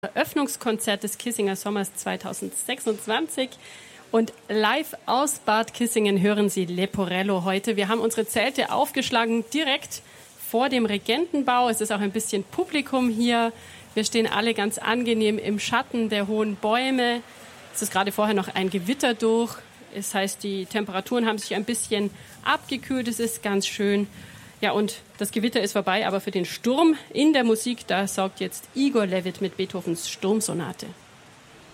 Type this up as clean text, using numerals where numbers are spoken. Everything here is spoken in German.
Eröffnungskonzert des Kissinger Sommers 2026. Und live aus Bad Kissingen hören Sie Leporello heute. Wir haben unsere Zelte aufgeschlagen direkt vor dem Regentenbau. Es ist auch ein bisschen Publikum hier. Wir stehen alle ganz angenehm im Schatten der hohen Bäume. Es ist gerade vorher noch ein Gewitter durch. Das heißt, die Temperaturen haben sich ein bisschen abgekühlt. Es ist ganz schön. Ja, und das Gewitter ist vorbei, aber für den Sturm in der Musik, da sorgt jetzt Igor Levit mit Beethovens Sturmsonate.